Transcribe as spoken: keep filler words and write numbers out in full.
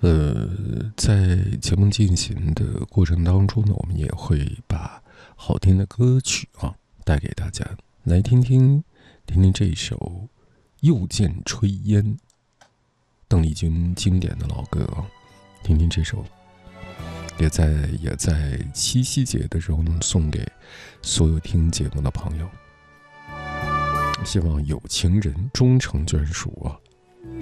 呃，在节目进行的过程当中呢，我们也会把好听的歌曲啊带给大家，来听听听听这一首《又见炊烟》，邓丽君经典的老歌啊，听听这首，也在也在七夕节的时候呢，送给所有听节目的朋友。希望有情人终成眷属啊！